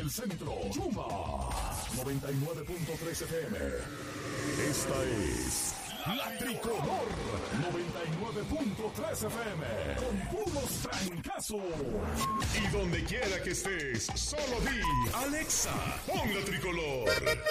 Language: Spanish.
el centro. Yuma 99.3 FM. Esta es La Tricolor 99.3 FM. Con puros trancazos. Y donde quiera que estés, solo di Alexa, pon La Tricolor.